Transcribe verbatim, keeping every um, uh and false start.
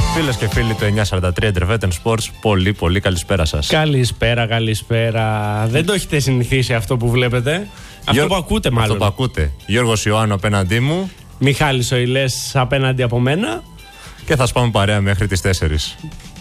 Φίλες και φίλοι του εννιακόσια σαράντα τρία Intervetten Sports, πολύ πολύ καλησπέρα σας. Καλησπέρα, καλησπέρα. Δεν το έχετε συνηθίσει αυτό που βλέπετε. Αυτό Γιώ... που ακούτε μάλλον. Αυτό που ακούτε. Γιώργος Ιωάννου απέναντί μου. Μιχάλης Οηλές απέναντι από μένα. Και θα σπάμε παρέα μέχρι τις τέσσερις.